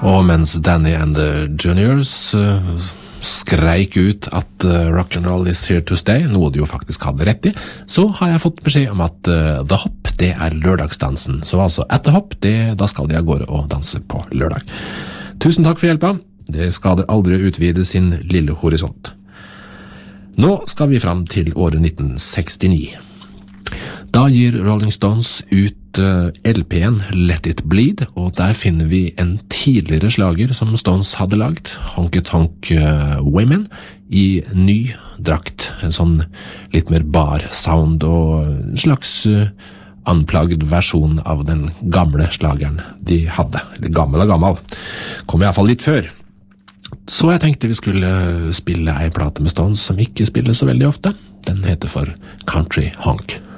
Og mens Danny and the Juniors skreik ut at rock'n'roll is here to stay, noe de jo faktisk hadde rett i, så har jeg fått beskjed om at The Hop, det er lørdagsdansen. Så altså at The Hop, da skal de av gårde og danse på lørdag. Tusen takk for hjelpa. Det skader aldri å utvide sin lille horisont. Nå skal vi fram til året 1969. Da gir Rolling Stones ut LP-en Let It Bleed, og der finner vi en tidligere slager som Stones hadde lagt, Honky Tonk Women, i ny drakt. En sånn litt mer bar sound og en slags unplugged versjon av den gamle slageren de hadde. Eller gammel og gammel. Kom i hvert fall litt før. Så jeg tenkte vi skulle spille ei plate med Stones som ikke spiller så veldig ofte. Den heter for Country Honk.